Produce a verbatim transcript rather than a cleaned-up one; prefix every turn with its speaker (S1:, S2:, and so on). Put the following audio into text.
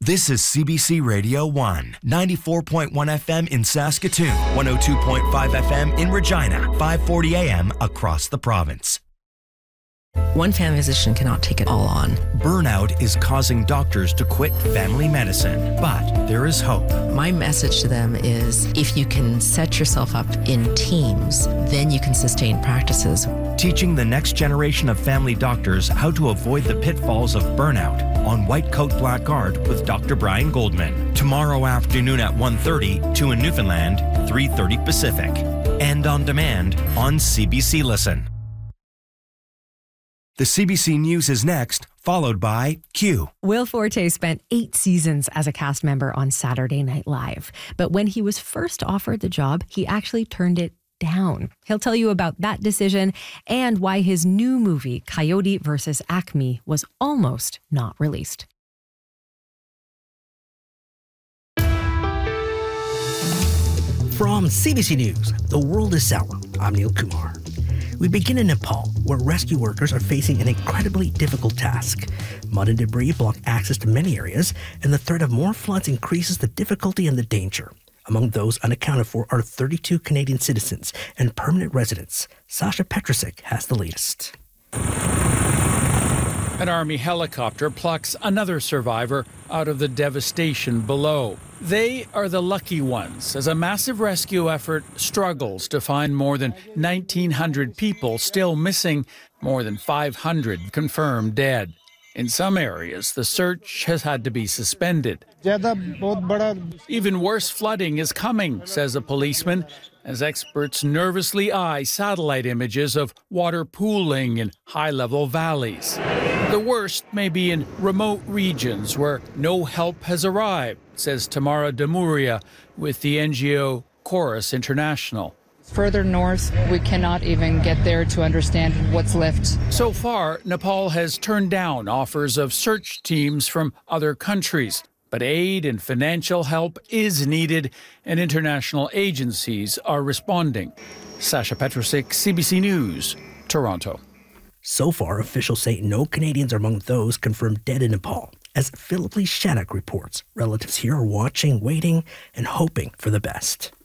S1: This is C B C Radio one, ninety-four point one F M in Saskatoon, one oh two point five F M in Regina, five forty A M across the province.
S2: One family physician cannot take it all on.
S1: Burnout is causing doctors to quit family medicine, but there is hope.
S2: My message to them is if you can set yourself up in teams, then you can sustain practices.
S1: Teaching the next generation of family doctors how to avoid the pitfalls of burnout on White Coat Black Guard with Doctor Brian Goldman. Tomorrow afternoon at one thirty, two in Newfoundland, three thirty Pacific. And on demand on C B C Listen. The C B C News is next, followed by Q.
S3: Will Forte spent eight seasons as a cast member on Saturday Night Live. But when he was first offered the job, he actually turned it down. He'll tell you about that decision and why his new movie, Coyote versus Acme, was almost not released.
S4: From C B C News, The World is Sour. I'm Neil Kumar. We begin in Nepal, where rescue workers are facing an incredibly difficult task. Mud and debris block access to many areas, and the threat of more floods increases the difficulty and the danger. Among those unaccounted for are thirty-two Canadian citizens and permanent residents. Sasha Petrusik has the latest.
S5: An Army helicopter plucks another survivor out of the devastation below. They are the lucky ones, as a massive rescue effort struggles to find more than nineteen hundred people still missing, more than five hundred confirmed dead. In some areas, the search has had to be suspended. Even worse flooding is coming, says a policeman, as experts nervously eye satellite images of water pooling in high-level valleys. The worst may be in remote regions where no help has arrived, says Tamara Damuria with the N G O Chorus International.
S6: Further north, we cannot even get there to understand what's left.
S5: So far, Nepal has turned down offers of search teams from other countries. But aid and financial help is needed, and international agencies are responding. Sasha Petrusik, C B C News, Toronto.
S4: So far, officials say no Canadians are among those confirmed dead in Nepal. As Philip Lee Shattuck reports, relatives here are watching, waiting, and hoping for the best.